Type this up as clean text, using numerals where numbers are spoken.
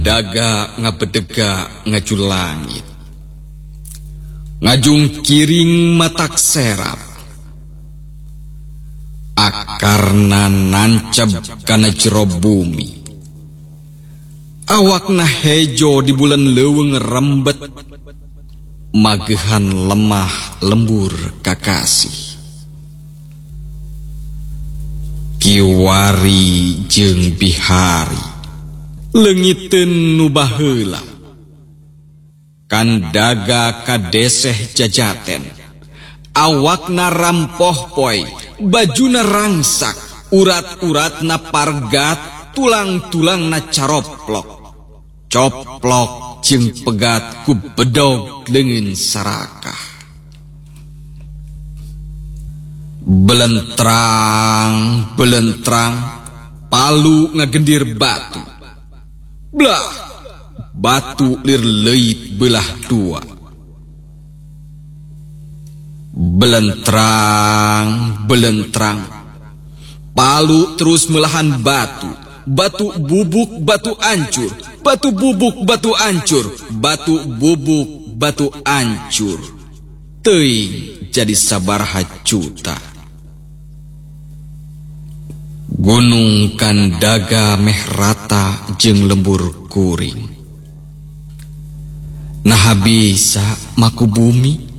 Daga ngabedega ngaju langit, ngajung kiring matak serap, akarna nancap kana jero bumi, awakna hejo di bulan leuweung rembet, magehan lemah lembur kakasih. Kiwari jeung bihari leungiteun nu baheula, kan daga kadeseh jajaten, awakna rampoh poe, bajuna rangsak, urat-uratna pargat, tulang-tulangna caroplok, coplok jeung pegat ku bedog leungeun sarakah. Belentrang, belentrang, palu ngagendir batu. Blah, batu lir leuit belah dua. Belentrang, belentrang, palu terus melahan batu. Batu bubuk, batu ancur. Batu bubuk, batu ancur. Batu bubuk, batu ancur. Teuing jadi sabaraha juta. Gunung Kandaga meh rata jeung lembur kuring. Nah bisa maku bumi